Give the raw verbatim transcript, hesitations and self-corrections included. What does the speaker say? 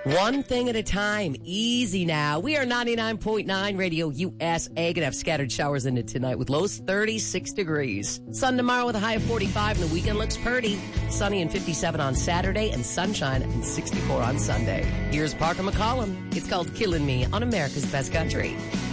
One thing at a time. Easy now. We are ninety-nine point nine Radio U S A. Gonna have scattered showers in it tonight with lows thirty-six degrees. Sun tomorrow with a high of forty-five, and the weekend looks pretty. Sunny and fifty-seven on Saturday, and sunshine and sixty-four on Sunday. Here's Parker McCollum. It's called Killing Me on America's Best Country.